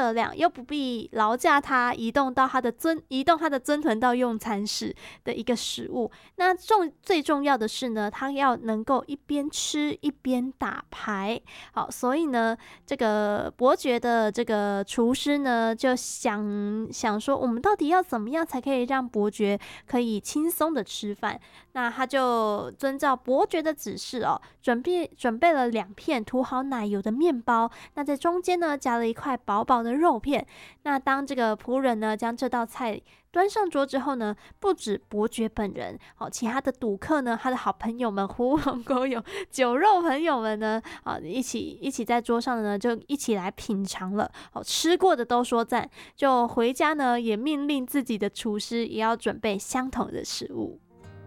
热量，又不必劳驾它移动它的尊臀到用餐室的一个食物。那最重要的是呢，它要能够一边吃一边打牌。好，所以呢，这个伯爵的这个厨师呢，就想说，我们到底要怎么样才可以让伯爵可以轻松的吃饭？那他就遵照伯爵的指示准备了2片涂好奶油的面包，那在中间呢夹了一块薄薄的肉片。那当这个仆人呢将这道菜端上桌之后呢，不止伯爵本人其他的赌客呢，他的好朋友们、狐朋狗友、酒肉朋友们呢，一起在桌上呢，就一起来品尝了。吃过的都说赞，就回家呢，也命令自己的厨师也要准备相同的食物。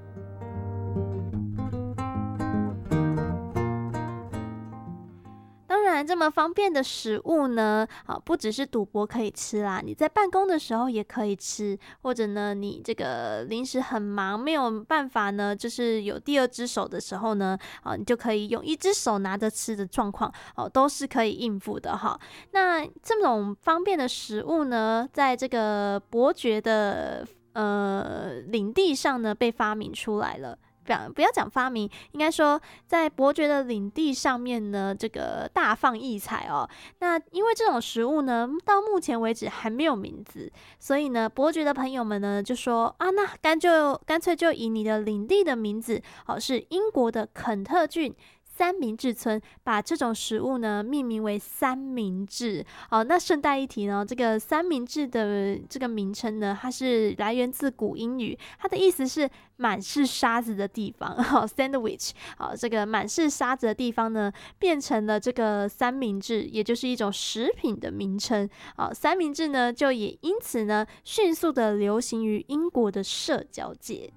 当然，这么方便的食物呢，不只是赌博可以吃啦，你在办公的时候也可以吃，或者呢，你这个临时很忙，没有办法呢，就是有第二只手的时候呢，你就可以用一只手拿着吃的状况，都是可以应付的哈。那这种方便的食物呢，在这个伯爵的领地上呢，被发明出来了。不要讲发明，应该说在伯爵的领地上面呢，这个大放异彩那因为这种食物呢，到目前为止还没有名字，所以呢，伯爵的朋友们呢就说那干脆就以你的领地的名字是英国的肯特郡三明治村，把这种食物呢命名为三明治。那顺带一提呢，这个三明治的这个名称呢，它是来源自古英语，它的意思是满是沙子的地方sandwich。这个满是沙子的地方呢，变成了这个三明治，也就是一种食品的名称。三明治呢，就也因此呢，迅速的流行于英国的社交界。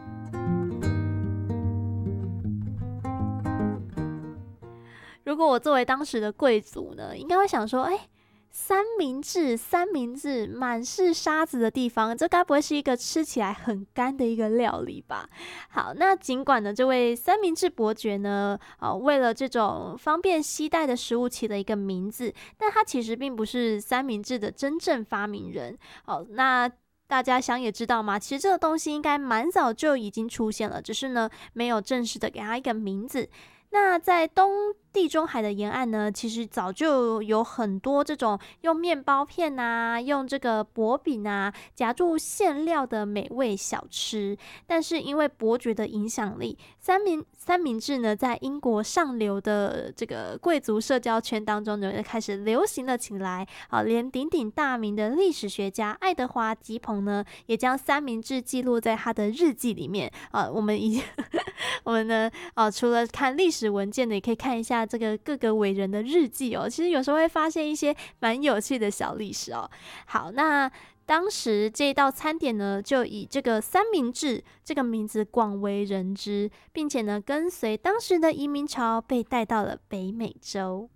如果我作为当时的贵族呢，应该会想说，三明治满是沙子的地方，这该不会是一个吃起来很干的一个料理吧？好，那尽管呢，这位三明治伯爵呢，为了这种方便携带的食物起了一个名字，但他其实并不是三明治的真正发明人。那大家想也知道嘛，其实这个东西应该蛮早就已经出现了，只是呢，没有正式的给它一个名字。那在东地中海的沿岸呢，其实早就有很多这种用面包片用这个薄饼夹住馅料的美味小吃。但是因为伯爵的影响力，三明治呢，在英国上流的这个贵族社交圈当中呢，开始流行了起来。连鼎鼎大名的历史学家爱德华·吉彭呢，也将三明治记录在他的日记里面。我们呢，除了看历史文件呢，也可以看一下这个各个伟人的日记其实有时候会发现一些蛮有趣的小历史好，那当时这一道餐点呢，就以这个三明治这个名字广为人知，并且呢，跟随当时的移民潮被带到了北美洲。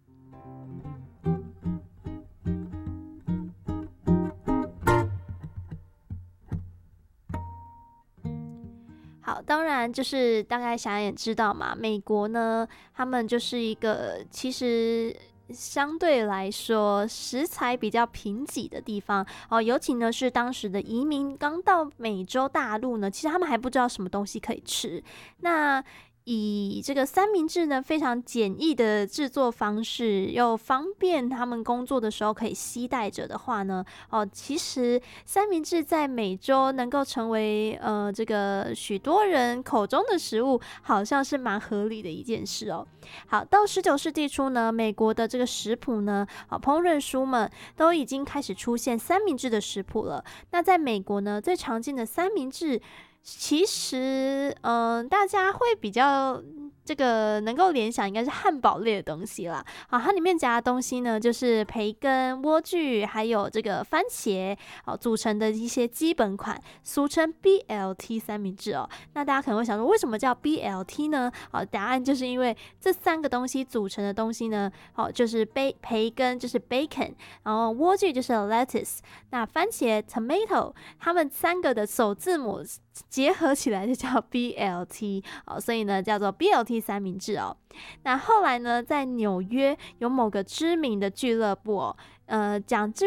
好，当然就是大概想也知道嘛，美国呢，他们就是一个其实相对来说食材比较贫瘠的地方尤其呢是当时的移民刚到美洲大陆呢，其实他们还不知道什么东西可以吃。那以这个三明治呢，非常简易的制作方式，又方便他们工作的时候可以携带着的话呢，其实三明治在美洲能够成为这个许多人口中的食物，好像是蛮合理的一件事好，到19世纪初呢，美国的这个食谱呢，烹饪书们都已经开始出现三明治的食谱了。那在美国呢，最常见的三明治其实大家会比较这个能够联想应该是汉堡类的东西啦。它里面夹的东西呢，就是培根、莴餸还有这个番茄组成的一些基本款，俗称 BLT 三明治那大家可能会想说，为什么叫 BLT 呢？答案就是因为这3个东西组成的东西呢，就是培根就是 bacon， 然后莴苣就是 lettuce， 那番茄 tomato， 它们3个的首字母结合起来就叫 BLT 所以呢叫做 BLT 三明治那后来呢，在纽约有某个知名的俱乐部讲